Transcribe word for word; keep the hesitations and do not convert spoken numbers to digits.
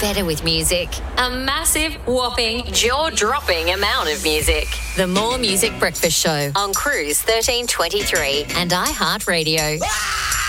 better with music. A massive, whopping, jaw-dropping amount of music. The More Music Breakfast Show on Cruise thirteen twenty-three and iHeartRadio.